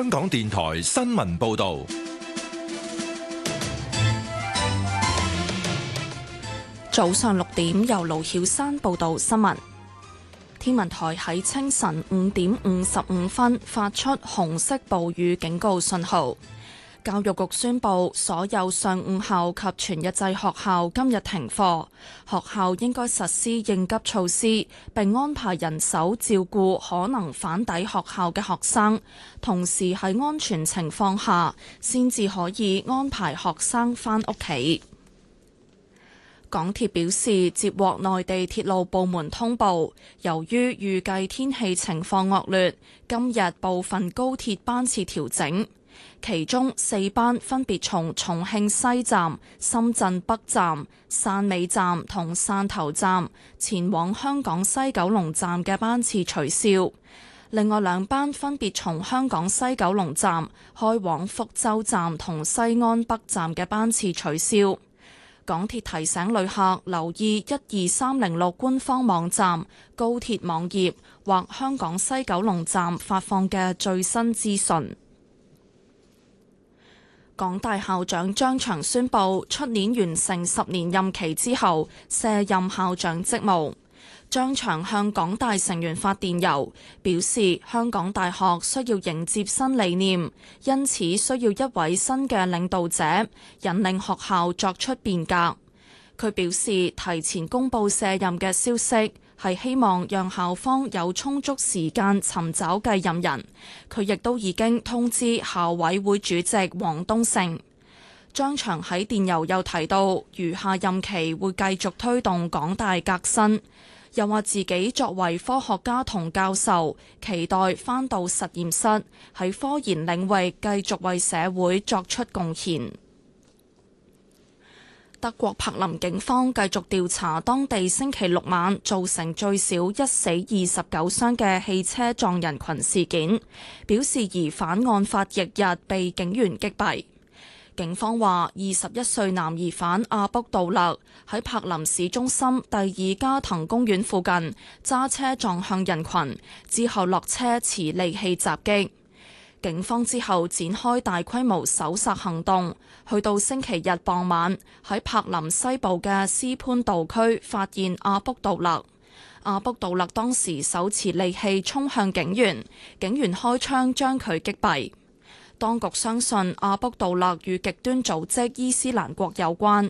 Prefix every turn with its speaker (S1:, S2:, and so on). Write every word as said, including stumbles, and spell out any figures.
S1: 香港電台新聞報道。
S2: 早上六點，由盧曉珊報道新聞。天文台喺清晨五點五十五分發出紅色暴雨警告信號。教育局宣布，所有上午校及全日制學校今日停課，學校應該實施應急措施，並安排人手照顧可能返抵學校嘅學生，同時喺安全情況下，先至可以安排學生返屋企。港鐵表示，接獲內地鐵路部門通報，由於預計天氣情況惡劣，今日部分高鐵班次調整。其中四班分別從重慶西站、深圳北站、汕尾站同汕頭站前往香港西九龍站嘅班次取消，另外兩班分別從香港西九龍站開往福州站同西安北站嘅班次取消。港鐵提醒旅客留意一二三零六官方網站、高鐵網頁或香港西九龍站發放嘅最新資訊。港大校長張翔宣布，出年完成十年任期之後卸任校長職務。張翔向港大成員發電郵，表示香港大學需要迎接新理念，因此需要一位新嘅領導者，引領學校作出變革。佢表示，提前公布卸任嘅消息，係希望讓校方有充足時間尋找繼任人。佢亦都已經通知校委會主席黃東勝。張翔喺電郵又提到，餘下任期會繼續推動港大革新，又話自己作為科學家同教授，期待返到實驗室喺科研領域繼續為社會作出貢獻。德國柏林警方繼續調查當地星期六晚造成最少一死二十九傷嘅汽車撞人群事件，表示疑犯案發翌日被警員擊斃。警方話，二十一歲男疑犯阿卜杜勒喺柏林市中心第二加藤公園附近揸車撞向人群，之後落車持利器襲擊。警方之後展開大規模搜索行動，去到星期日傍晚喺柏林西部嘅斯潘道區發現阿卜杜勒。阿卜杜勒當時手持利器衝向警員，警員開槍將佢擊斃。當局相信阿卜杜勒與極端組織伊斯蘭國有關。